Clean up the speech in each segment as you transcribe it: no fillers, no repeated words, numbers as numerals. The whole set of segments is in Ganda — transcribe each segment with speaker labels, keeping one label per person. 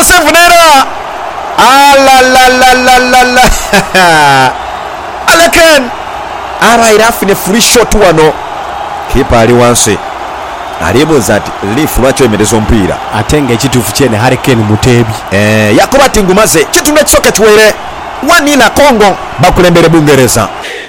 Speaker 1: Joseph Nera la Alakan abaira afine free shot wano kipa ali wansi alibuza ati lifu lwacho emerezo mpira
Speaker 2: atenge ekitufu kyene Hurricane Mutebi
Speaker 1: Yakuba Tingumaze kitu nekisoke tuwere wanina Kongo bakulembere Bungereza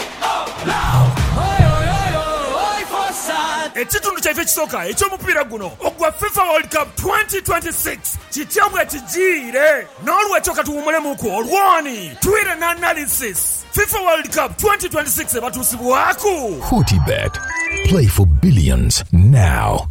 Speaker 3: ekitundu kyaife kisoka eky'omupiira guno ogwa FIFA World Cup 2026 kityabwe kijiire n'olwekyo katuwumulemuku olwoni tuwire n'analysis FIFA World Cup 2026 ebatuusibwaku
Speaker 4: Hotibet. Play for billions now.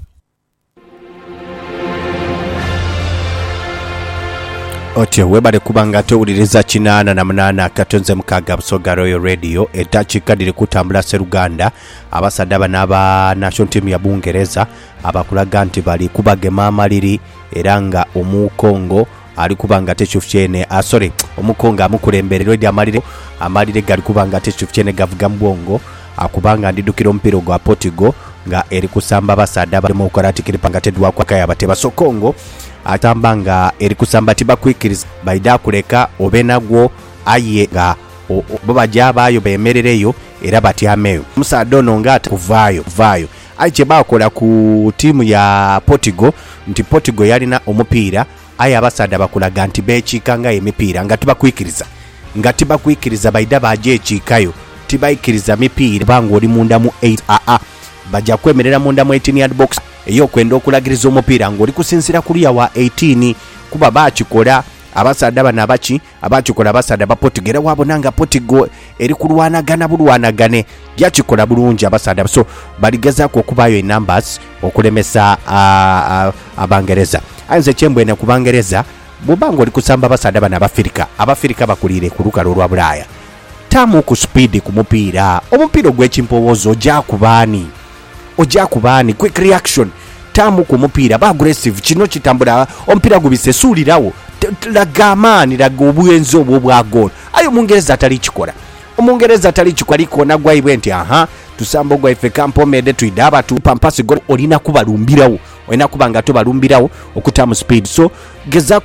Speaker 2: Otyo webale kubanga towuliriza 88 katonze mukaga Busoga Royal Radio eddakiika diri kutambula Seruganda abasadde abanaba national team ya Bungereza abakulaga nti bali kubagema amaliri era nga omukongo ali kubanga tekyufu kyene omukongo amukulembererwa edi amalire gali kubanga tekyufu kyene gavuga mbwongo akubanga ndidukira omupiira gwa Portugal nga eri kusamba basadde abalimu okolatikiri pangatedwa kwa kaya bateba Sokongo atambanga eri kusamba tibakwikiriza baida kuleka obenagwo aye nga bo bajabayo bemerereyo era batyameyo musadde ono nga kuvayo aje bakola ku timu ya Portugal nti Portugal yalina omupiira aye abasadde bakulaga nti bekiika nga emipiira nga tibakwikiriza baida baje ekikayo tibaikiriza mipiira bango oli munda mu 8 bajja kwemerera munda mu 18 yard box eyo kwenda okulagiriza omupiira ng'oli kusinzira kuliya wa 18 kuba bakikola abasadde abakikola abasadde ba Portugal wabonanga Portugal eri kulwanagane yakikola bulungi abasadde so baligezaako okubayo numbers okulemesa abangereza anze kyembwene ku bangereza bwobanga oli kusamba abasadde bano abafirika bakulire ku lukalo olwa Bulaaya tamu ku speed ku mupiira omupiira gw'ekimpowoozo ojja kubaani quick reaction tamu ku mupiira ba aggressive kino kitambula omupiira gubisesuulirawo laga amaani laga obuyenzi obwo bwa goal ayo omungereza atali kikola ikona gwaibwe nti tusamba ogwaife kampomede tuida abatu pampasi gol olina kubalumbirawo olina kuba nga tobalumbirawo okutamu speed so gezaako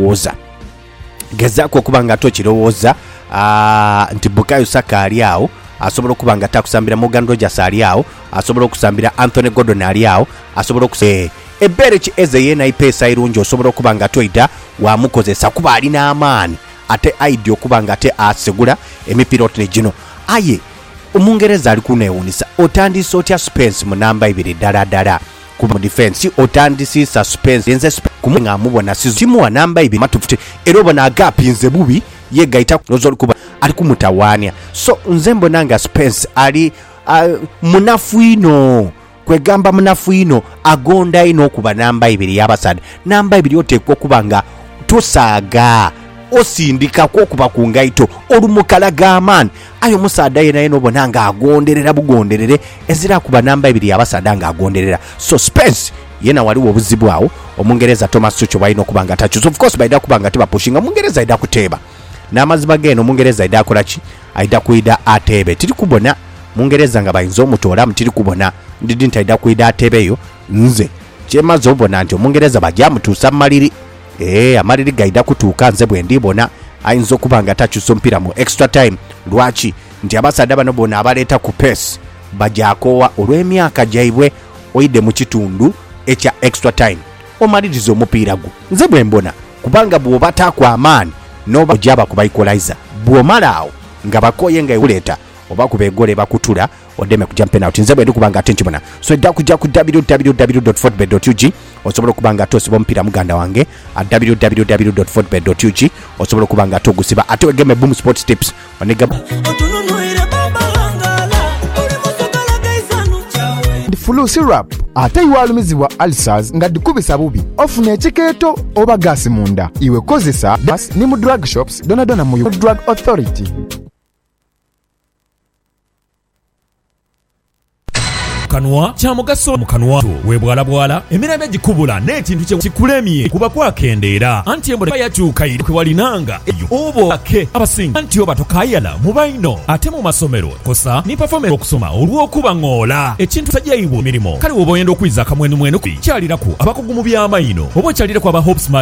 Speaker 2: okuba nga tokirowooza nti Bukayo Saka ali awo asobola okuba nga takusambira Morgan Rogers ali awo asobola okusambira Anthony Gordon ali awo asobola ebbere ki eze yena ipeesa irungi osobola okuba nga toida wamukozesa kuba alina amaani ate aidi okuba nga ate asegula emipiira otine gino aye omungereza ali kuneewunisa otandise otya Spence mu namba 2 ddala kuba defense otandise suspense yenze kumunga amubona sizimu wa namba 2 matufute era obona agapinze bubi ye gaita nozoli kuba ali kumutawania so nze mbonanga Spence ali munafuino kwegamba munafuino agonda ino kuba namba 2 yabasadde namba 2 otekwa kubanga tosaaga osindika ko kuba ku ngaito olumukalaga amaani ayo musadde yena obonanga agonderera bugonderere ezira kuba namba 2 yabasadde nga agonderera so Spence yena waliwo obuzibu awo omungereza Thomas Tuchel balina okubanga tachuzo of course baida kubanga tebapushinga omungereza aida kuteeba n'amazima geno omungereza aida akolaki aida kuida atebe tiri kubona mungereza nga bayinza omutoola mutiri kubona ndidi nti aida kuida atebeyo nze kyemaze obona nti omungereza bajja mutuusa maliri amaliri gaida kutuuka nze bwe ndibona ayinza okuba nga takyusa omupiira mu extra time lwaki nti abasadde bano bona abaleeta ku pace bajjakoowa olw'emyaka gyaibwe oyidde mu kitundu ekya extra time omaliriza omupiira gwo nze bwe mbona kubanga bw'oba taakwa amaani n'oba ojaba kuba equalizer bw'omala awo nga bakoye nga ewuleeta oba kubegole bakutula odeme kujja penalty nze bwe ndikubanga ate nkibona so edda kujja ku www.fortbet.ug osobola okubanga tosiba omupiira muganda wange www.fortbet.ug osobola okubanga togusiba ate wegeme boom sports tips onega
Speaker 5: flu syrup ate iwalumizibwa ulcers nga dikubisa bubi ofuna ekikeeto oba gasi munda iwe kozesa das ni mu drug shops donadona mu drug authority
Speaker 3: kanwa kya mugaso mu kanwa webwala emirembe gikubula n'ekintu kye kikulemye kuba kwakendeera anti embole yakyuka iri kwe walinanga eyo obo ake abasinga anti oba tokayala mu baino ate mu masomero kosa ni performance okusoma olw'okuba ng'ola ekintu tajjayiwa mirimo kale woba oyenda okwiza akamwenu kyaliraku abakugu mu by'amaino oba okyaliraku aba hopes